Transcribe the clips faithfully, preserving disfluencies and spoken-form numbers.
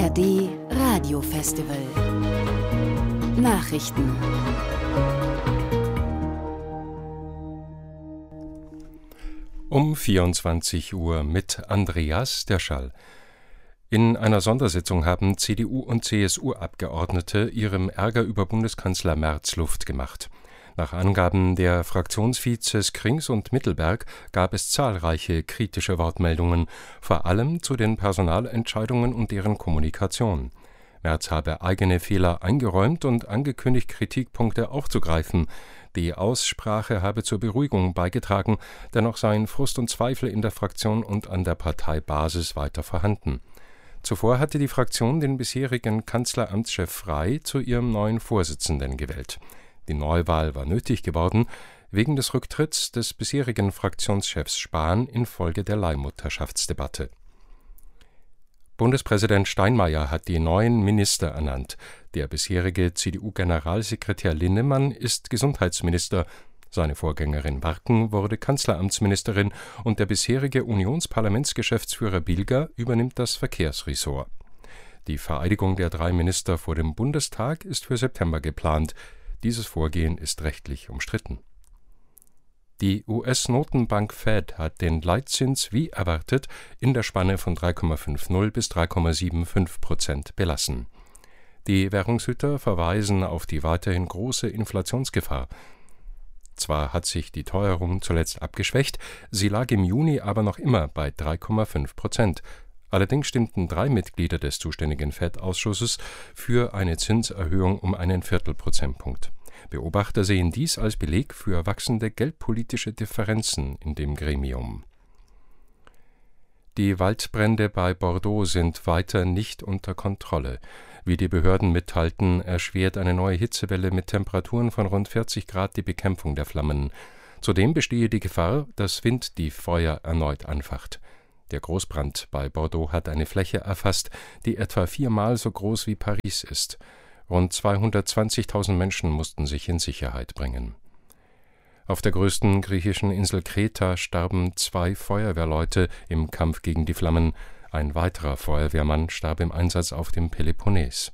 R D Radiofestival. Nachrichten. Um vierundzwanzig Uhr mit Andreas Derschall. In einer Sondersitzung haben C D U und C S U-Abgeordnete ihrem Ärger über Bundeskanzler Merz Luft gemacht. Nach Angaben der Fraktionsvizes Krings und Mittelberg gab es zahlreiche kritische Wortmeldungen, vor allem zu den Personalentscheidungen und deren Kommunikation. Merz habe eigene Fehler eingeräumt und angekündigt, Kritikpunkte aufzugreifen. Die Aussprache habe zur Beruhigung beigetragen, dennoch seien Frust und Zweifel in der Fraktion und an der Parteibasis weiter vorhanden. Zuvor hatte die Fraktion den bisherigen Kanzleramtschef Frey zu ihrem neuen Vorsitzenden gewählt. Die Neuwahl war nötig geworden, wegen des Rücktritts des bisherigen Fraktionschefs Spahn infolge der Leihmutterschaftsdebatte. Bundespräsident Steinmeier hat die neuen Minister ernannt. Der bisherige C D U-Generalsekretär Linnemann ist Gesundheitsminister, seine Vorgängerin Warken wurde Kanzleramtsministerin und der bisherige Unionsparlamentsgeschäftsführer Bilger übernimmt das Verkehrsressort. Die Vereidigung der drei Minister vor dem Bundestag ist für September geplant. Dieses Vorgehen ist rechtlich umstritten. Die U S-Notenbank Fed hat den Leitzins wie erwartet in der Spanne von drei Komma fünfzig bis drei Komma fünfundsiebzig Prozent belassen. Die Währungshüter verweisen auf die weiterhin große Inflationsgefahr. Zwar hat sich die Teuerung zuletzt abgeschwächt, sie lag im Juni aber noch immer bei drei Komma fünf Prozent. Allerdings stimmten drei Mitglieder des zuständigen Fed-Ausschusses für eine Zinserhöhung um einen Viertelprozentpunkt. Beobachter sehen dies als Beleg für wachsende geldpolitische Differenzen in dem Gremium. Die Waldbrände bei Bordeaux sind weiter nicht unter Kontrolle. Wie die Behörden mitteilten, erschwert eine neue Hitzewelle mit Temperaturen von rund vierzig Grad die Bekämpfung der Flammen. Zudem bestehe die Gefahr, dass Wind die Feuer erneut anfacht. Der Großbrand bei Bordeaux hat eine Fläche erfasst, die etwa viermal so groß wie Paris ist. Rund zweihundertzwanzigtausend Menschen mussten sich in Sicherheit bringen. Auf der größten griechischen Insel Kreta starben zwei Feuerwehrleute im Kampf gegen die Flammen. Ein weiterer Feuerwehrmann starb im Einsatz auf dem Peloponnes.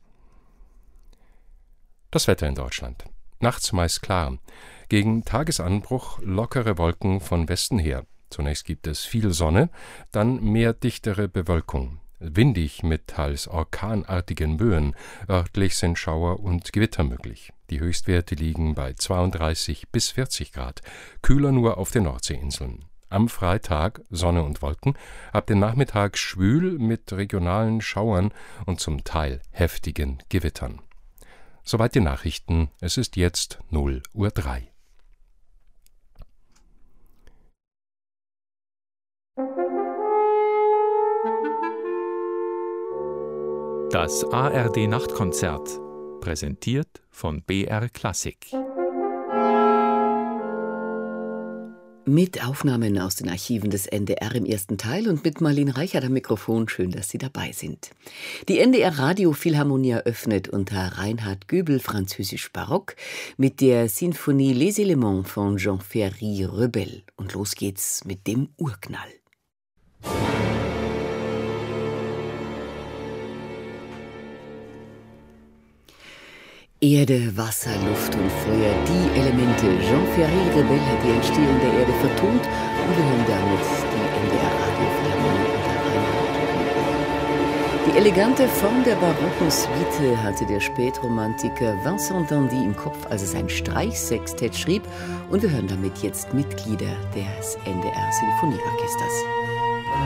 Das Wetter in Deutschland. Nachts meist klar. Gegen Tagesanbruch lockere Wolken von Westen her. Zunächst gibt es viel Sonne, dann mehr dichtere Bewölkung. Windig mit teils orkanartigen Böen. Örtlich sind Schauer und Gewitter möglich. Die Höchstwerte liegen bei zweiunddreißig bis vierzig Grad. Kühler nur auf den Nordseeinseln. Am Freitag Sonne und Wolken, ab dem Nachmittag schwül mit regionalen Schauern und zum Teil heftigen Gewittern. Soweit die Nachrichten. Es ist jetzt null Uhr drei. Das A R D-Nachtkonzert, präsentiert von B R Klassik. Mit Aufnahmen aus den Archiven des N D R im ersten Teil und mit Marlene Reichert am Mikrofon. Schön, dass Sie dabei sind. Die N D R Radiophilharmonie eröffnet unter Reinhard Göbel französisch Barock mit der Sinfonie Les Éléments von Jean-Ferry Rebel. Und los geht's mit dem Urknall. Erde, Wasser, Luft und Feuer, die Elemente. Jean-Ferry Rebel hat die Entstehung der Erde vertont und wir hören damit die N D R Radiophilharmonie unter Reinhard Göbel. Die elegante Form der barocken Suite hatte der Spätromantiker Vincent Dandy im Kopf, als er sein Streichsextett schrieb, und wir hören damit jetzt Mitglieder des N D R Sinfonieorchesters.